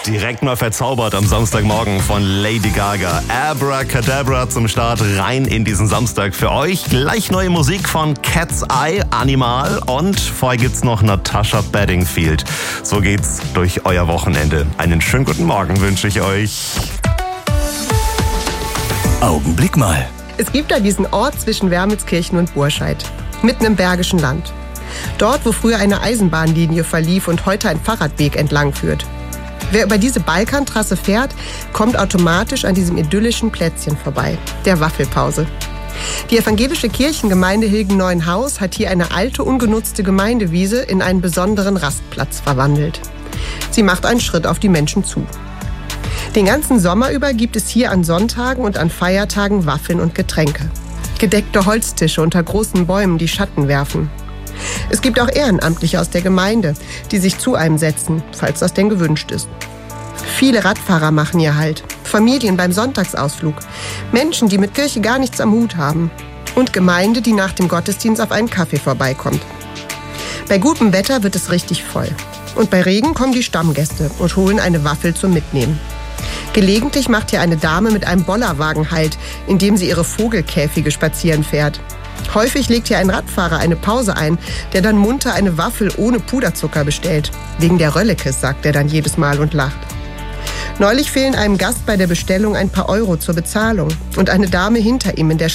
Direkt mal verzaubert am Samstagmorgen von Lady Gaga. Abracadabra zum Start rein in diesen Samstag für euch. Gleich neue Musik von Cat's Eye, Animal und vorher gibt's noch Natasha Bedingfield. So geht's durch euer Wochenende. Einen schönen guten Morgen wünsche ich euch. Augenblick mal. Es gibt da diesen Ort zwischen Wermelskirchen und Burscheid, mitten im Bergischen Land. Dort, wo früher eine Eisenbahnlinie verlief und heute ein Fahrradweg entlang führt. Wer über diese Balkantrasse fährt, kommt automatisch an diesem idyllischen Plätzchen vorbei, der Waffelpause. Die evangelische Kirchengemeinde Hilgen-Neuenhaus hat hier eine alte, ungenutzte Gemeindewiese in einen besonderen Rastplatz verwandelt. Sie macht einen Schritt auf die Menschen zu. Den ganzen Sommer über gibt es hier an Sonntagen und an Feiertagen Waffeln und Getränke. Gedeckte Holztische unter großen Bäumen, die Schatten werfen. Es gibt auch Ehrenamtliche aus der Gemeinde, die sich zu einem setzen, falls das denn gewünscht ist. Viele Radfahrer machen hier Halt, Familien beim Sonntagsausflug, Menschen, die mit Kirche gar nichts am Hut haben und Gemeinde, die nach dem Gottesdienst auf einen Kaffee vorbeikommt. Bei gutem Wetter wird es richtig voll und bei Regen kommen die Stammgäste und holen eine Waffel zum Mitnehmen. Gelegentlich macht hier eine Dame mit einem Bollerwagen Halt, indem sie ihre Vogelkäfige spazieren fährt. Häufig legt hier ein Radfahrer eine Pause ein, der dann munter eine Waffel ohne Puderzucker bestellt. Wegen der Röllekes, sagt er dann jedes Mal und lacht. Neulich fehlen einem Gast bei der Bestellung ein paar Euro zur Bezahlung und eine Dame hinter ihm in der